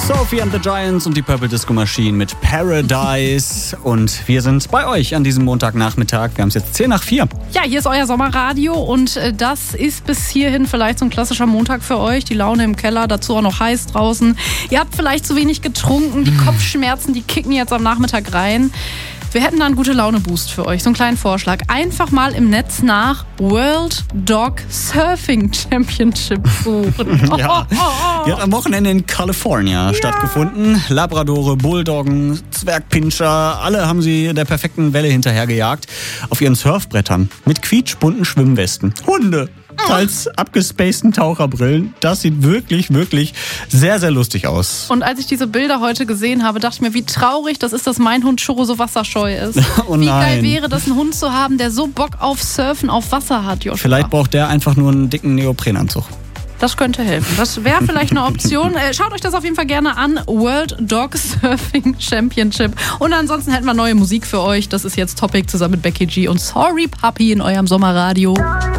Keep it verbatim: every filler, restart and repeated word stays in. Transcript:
Sophie and the Giants und die Purple Disco Machine mit Paradise. Und wir sind bei euch an diesem Montagnachmittag. Wir haben es jetzt zehn nach vier. Ja, hier ist euer Sommerradio und das ist bis hierhin vielleicht so ein klassischer Montag für euch. Die Laune im Keller, dazu auch noch heiß draußen. Ihr habt vielleicht zu wenig getrunken, die Kopfschmerzen, die kicken jetzt am Nachmittag rein. Wir hätten da einen Gute-Laune-Boost für euch, so einen kleinen Vorschlag. Einfach mal im Netz nach World Dog Surfing Championship suchen. Ja, die hat am Wochenende in California ja. stattgefunden. Labradore, Bulldoggen, Zwergpinscher, alle haben sie der perfekten Welle hinterhergejagt. Auf ihren Surfbrettern mit quietschbunten Schwimmwesten. Hunde. Teils abgespaceden Taucherbrillen. Das sieht wirklich, wirklich sehr, sehr lustig aus. Und als ich diese Bilder heute gesehen habe, dachte ich mir, wie traurig das ist, dass mein Hund Churro so wasserscheu ist. Oh wie nein. geil wäre das, einen Hund zu haben, der so Bock auf Surfen auf Wasser hat, Joshua. Vielleicht braucht der einfach nur einen dicken Neoprenanzug. Das könnte helfen. Das wäre vielleicht eine Option. Schaut euch das auf jeden Fall gerne an. World Dog Surfing Championship. Und ansonsten hätten wir neue Musik für euch. Das ist jetzt Topic zusammen mit Becky G und Sorry Puppy in eurem Sommerradio.